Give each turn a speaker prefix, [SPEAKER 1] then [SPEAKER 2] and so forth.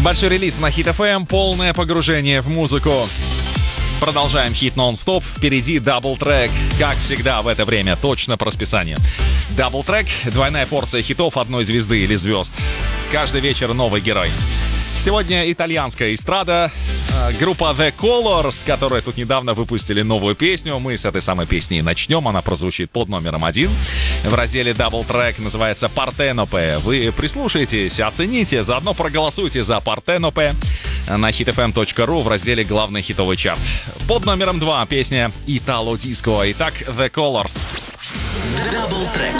[SPEAKER 1] Большой релиз на Hit FM, полное погружение в музыку. Продолжаем хит нон-стоп. Впереди дабл-трек. Как всегда в это время, точно по расписанию. Дабл-трек — двойная порция хитов одной звезды или звезд. Каждый вечер новый герой. Сегодня итальянская эстрада. Группа The Colors, которая тут недавно выпустили новую песню. Мы с этой самой песни начнем. Она прозвучит под номером 1. В разделе дабл-трек, называется «Partenope». Вы прислушайтесь, оцените, заодно проголосуйте за «Partenope» на hitfm.ru в разделе «Главный хитовый чарт». Под номером 2 песня «Italo Disco». Итак, The Colors.
[SPEAKER 2] Дабл-трек.